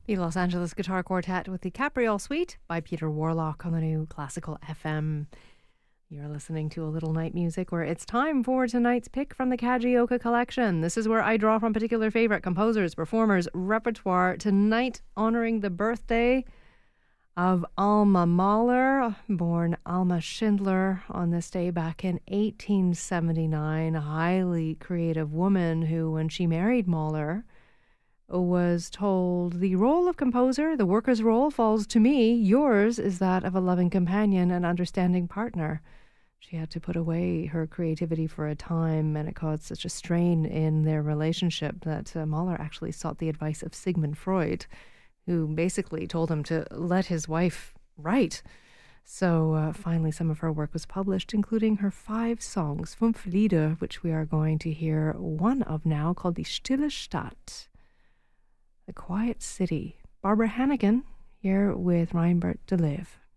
The Los Angeles Guitar Quartet with the Capriole Suite by Peter Warlock on the new Classical FM. You're listening to A Little Night Music, where it's time for tonight's pick from the Kajioka collection. This is where I draw from particular favorite composers, performers, repertoire. Tonight, honoring the birthday of Alma Mahler, born Alma Schindler on this day back in 1879. A highly creative woman who, when she married Mahler, was told, "The role of composer, the worker's role, falls to me. Yours is that of a loving companion and understanding partner." She had to put away her creativity for a time, and it caused such a strain in their relationship that Mahler actually sought the advice of Sigmund Freud, who basically told him to let his wife write. So finally some of her work was published, including her 5 songs, 5 Lieder, which we are going to hear one of now, called Die Stille Stadt, The Quiet City. Barbara Hannigan here with Reinbert de Leeuw.